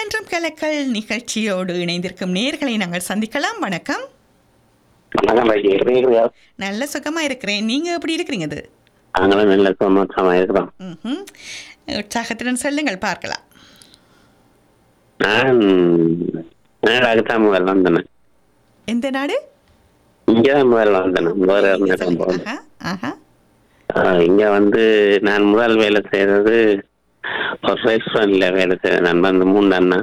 என்றும் கலக்கல் நிகழ்ச்சியோடு இணைந்திருக்கும் நேர்களை நாங்கள் சந்திக்கலாம். வணக்கம். வணக்கம் பாஜி, எப்படி இருக்கிறீங்க? நல்ல சுகமா இருக்கிறேன். நீங்க எப்படி இருக்கிறீங்க? அது நாங்களும் நல்ல சந்தோஷமா இருக்கிறோம். உற்சாகத்துடன் பார்க்கலாம். நான் நாடாகத்தான் முதல் வந்தேன். எந்த நாடு? இங்கதான் முதல் வந்தேன். வேற நேரம் போனேன். இங்க வந்து நான் முதல் வேலை செய்யறது ஒரு ரெஸ்டாரண்ட்ல வேலை செய்யறேன். நான் வந்து 3 அண்ணா.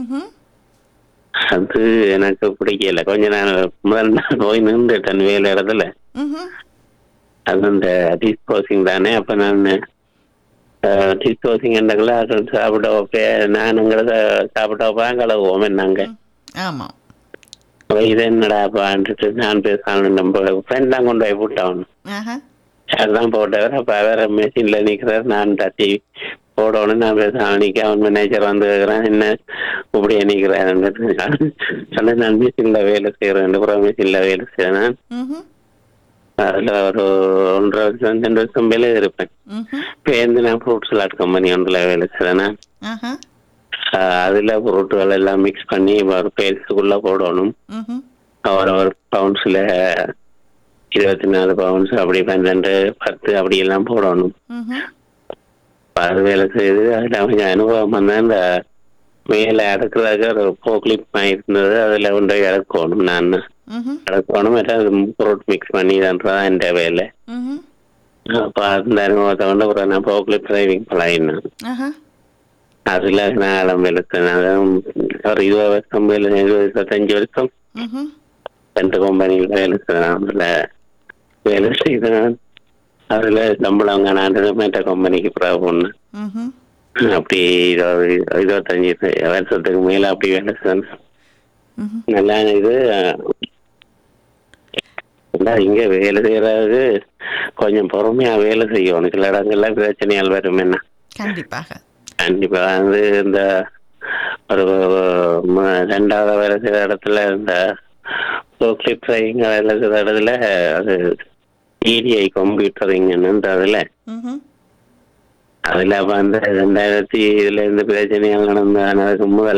அது எனக்கு பிடிக்கல. கொஞ்ச நாள் முதல் நாள் போய் நின்றுட்டேன் வேலை இடத்துல. அது இந்த டிஸ்போசிங் தானே. அப்ப நான் டிஸ்போசிங் என்றங்களா சாப்பிட நானுங்கிறத சாப்பிட்ட கழுவுவோம் நாங்க. ஆமா. இது என்னடாப்பான்ட்டு நான் பேசணும். நம்ம ஃப்ரெண்ட் தான் கொண்டு போய் போட்டான். அதுதான் போட்டவர். அப்ப வேற மெஷின்ல நிக்கிறார். நான் தட்டி போடணும். நான் பேசணும் நிக்க. அவன் மேனேஜர் வந்து கேட்கிறான், என்ன இப்படியே நிக்கிறேன். நான் மிஷின்ல வேலை செய்யறேன். மிஷின்ல வேலை செய்யறேன். அதுல ஒரு 1.5 வருஷம் 2 வருஷம் வேலை இருப்பேன். பேருந்து நான் ஃப்ரூட் சலாட் கம்பெனி ஒன்றுல வேலை செய்யறேன். அதுல ஃப்ரூட்டுகள் எல்லாம் மிக்ஸ் பண்ணி ஒரு பேஸ்டுக்குள்ள போடணும். ஒரு பவுன்ஸ்ல 24 பவுன்ஸ், அப்படி 12, 10 அப்படி எல்லாம் போடணும். அது வேலை செய்யுது. அதுல கொஞ்சம் அனுபவம் வந்து இந்த மேல அடக்குறதுக்கு ஒரு போக்லிப் இருந்தது. அதுல கொண்டு இறக்கணும். நான் இறக்கணும். ஃப்ரூட் மிக்ஸ் பண்ணி தான்றதான் என் வேலை. அப்ப அந்த அனுபவத்தை வந்து அப்புறம் நான் போக்லிப் டிரைவிங் பழகினேன். அதுல நான் வேலை செய்யணும். ஒரு 20 வருஷம் வேலை, 25 வருஷம் 2 கம்பெனியில வேலை செய்யணும். அதுல வேலை செய்தேன். அதுல சம்பளம் காணாண்டு மற்ற கம்பெனிக்கு பிறகு ஒண்ணு அப்படி 25 வருஷத்துக்கு மேல அப்படி வேலை செய்யணும். நல்லா இது இங்க வேலை செய்யறது கொஞ்சம் பொறுமையா வேலை செய்யணும். சில இடங்கள்ல பிரச்சனையால் வரும். என்ன கண்டிப்பாக வந்து இந்த ஒரு 2வது வேலை செய்யற இடத்துல இந்த வேலை செய்யற இடத்துல அது EDI கம்ப்யூட்டரிங் அதுல வந்து 2000 இருந்து பிரச்சனைகள் நடந்ததுக்கு முதல்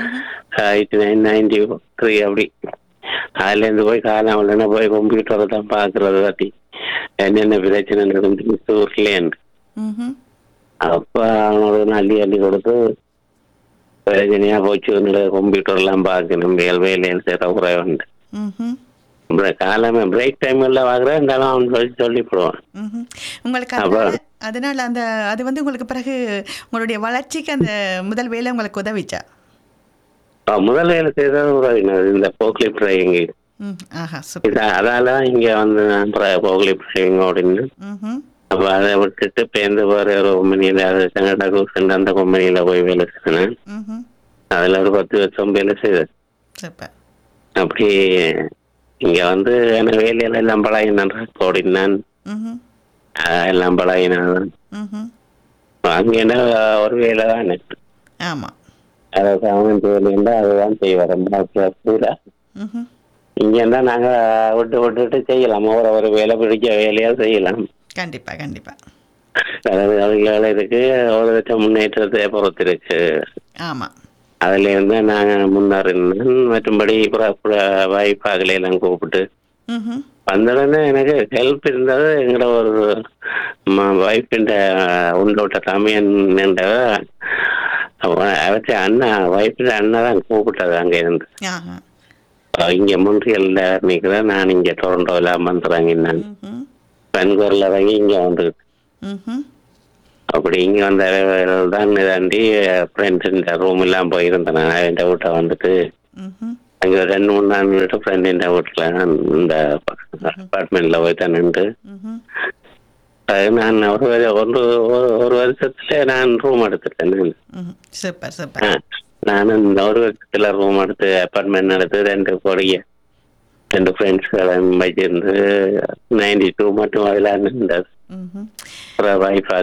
1993 அப்படி அதுல இருந்து போய் காலாம போய் கம்ப்யூட்டரை தான் பாக்குறது பத்தி என்னென்ன பிரச்சனை நடந்துச்சு ஊர்லேன்னு. அப்ப அவங்களுக்கு அள்ளி கொடுத்து பிரச்சனையா போச்சு. கம்ப்யூட்டர் எல்லாம் பாக்கணும். வேலையில் செய்யற குறை உண்டு. காலமே பிரேக் டைம்ல வாங்குறேன். அவன் சொல்லி போடுவான் உங்களுக்கு. அதனால அது வந்து உங்களுக்கு பிறகு உங்களுடைய வளர்ச்சிக்கு அந்த முதல் வேலை உங்களுக்கு உதவிச்சா? முதல் வேலை செய்தது உதவினது இந்த போக்லிப் டிரைவிங். அதால இங்க வந்து நான் போக்லிப் டிரைவிங் ஓடினு. அப்ப அதை விட்டுட்டு பேருந்து போற ஒரு கம்பெனியில அந்த கம்பெனியில போய் வேலை செய்தேன். அதுல ஒரு 10 வருஷம் வேலை செய்தேன். அப்படி இங்க வந்து என்ன வேலையில எல்லாம் பழகினான். ஓடினான் எல்லாம் பழகினான். அங்க என்ன ஒரு வேலை தான். ஆமா, கவர்மெண்ட் வேலைன்னா அதுதான் செய்வார். இங்க இருந்தா நாங்க விட்டுட்டு செய்யலாம். ஒரு வேலை பிடிச்ச வேலையா செய்யலாம். கண்டிப்பா கண்டிப்பா. வேலை இருக்கு. ஒரு லட்சம் முன்னேற்றத்தை பொறுத்து இருக்கு. ஆமா, அதுல இருந்து நாங்க முன்னேறினோம். மற்றும்படி வாய்ப்பாகளை எல்லாம் கூப்பிட்டு வந்ததுன்னு எனக்கு ஹெல்ப் இருந்தது. எங்களோட ஒரு வைஃபின் உண்டோட்ட தமிழன் அவற்றை அண்ணா வைஃபின் அண்ணா தான் கூப்பிட்டது. அங்க இருந்து இங்க முன்றியல்ல நிக்கிறேன். நான் இங்க டொரண்டோல வந்துடுறாங்க. நான் பெண்கூர்ல வாங்கி இங்க வந்துருக்கு. அப்படி இங்க வந்த தான் தாண்டி ஃப்ரெண்ட்ஸ் ரூம் எல்லாம் போயிருந்தேன். என் வீட்டை வந்துட்டு அங்க 2-3 நாள் ஃப்ரெண்ட் என் வீட்டுல இந்த அப்பார்ட்மெண்ட்ல போய் தான் நின்று நான் ஒரு வருஷத்துல நான் ரூம் எடுத்துட்டேன். நான் இந்த ஒரு வருஷத்துல ரூம் எடுத்து அப்பார்ட்மெண்ட் எடுத்து 2 ஃப்ரெண்ட்ஸ்களை வச்சிருந்து 92 மட்டும் அதுல நின்றது. வைஃப்